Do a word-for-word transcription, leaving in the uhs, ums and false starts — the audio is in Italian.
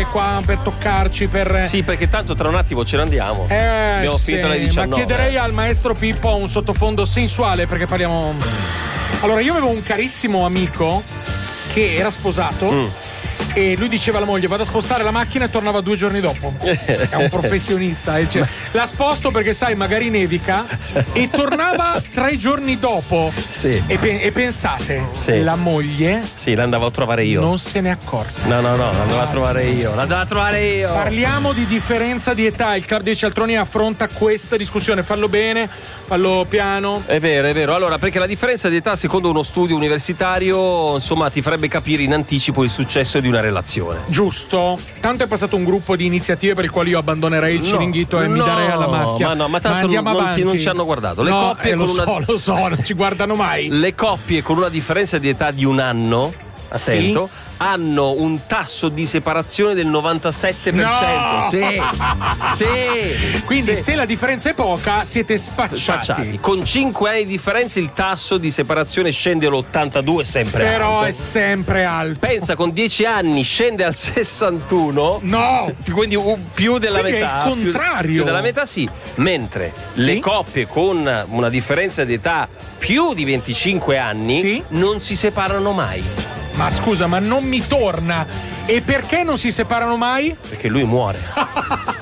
qua per toccarci, per... Sì, perché tanto tra un attimo ce ne andiamo. Eh, Abbiamo sì, finito alle diciannove. ma chiederei al maestro Pippo un sottofondo sensuale, perché parliamo... Allora, io avevo un carissimo amico che era sposato mm. e lui diceva alla moglie: vado a spostare la macchina, e tornava due giorni dopo. È un professionista, cioè, la sposto perché sai magari nevica, e tornava tre giorni dopo. Sì. E, pe- e pensate, sì. la moglie sì, l'andavo a trovare io. Non se ne è accorta. No, no, no, l'andavo a trovare io. L'andavo a trovare io. Parliamo di differenza di età. Il Club dei Cialtroni affronta questa discussione. Fallo bene, fallo piano. È vero, è vero. Allora, perché la differenza di età, secondo uno studio universitario, insomma, ti farebbe capire in anticipo il successo di una relazione. Giusto. Tanto è passato un gruppo di iniziative per il quale io abbandonerei il no, ciringhito e no, mi darei alla macchia. Ma no, ma tanto ma andiamo non, avanti. Ti, non ci hanno guardato. Le no, coppie eh, con lo una... so, lo so, non ci guardano mai. Le coppie con una differenza di età di un anno, attento, sì, hanno un tasso di separazione del novantasette per cento. No! Sì. Sì. Quindi sì. se la differenza è poca, siete spacciati. spacciati. Con cinque anni di differenza il tasso di separazione scende all'ottantadue, sempre Però alto. è sempre alto. Pensa, con dieci anni scende al sessantuno. No! Quindi un, più della quindi metà. È il contrario. Più, più della metà, sì. Mentre sì? le coppie con una differenza di età più di venticinque anni sì? non si separano mai. Ma scusa, ma non mi torna. E perché non si separano mai? Perché lui muore.